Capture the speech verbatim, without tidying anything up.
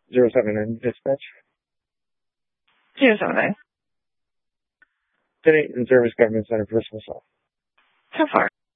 Zero seven nine dispatch. Zero seven nine. ten eight in service government center, first assault. So far.